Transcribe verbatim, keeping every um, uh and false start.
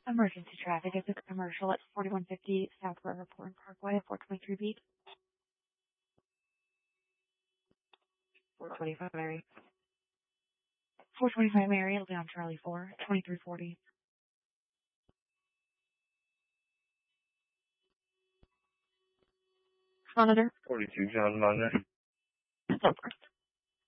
Emergency traffic is a commercial at forty-one fifty South River Port Parkway, four twenty-three beat. four twenty-five Mary. four twenty-five Mary, it'll be on Charlie four, twenty-three forty. Monitor. forty-two John Monitor. So far.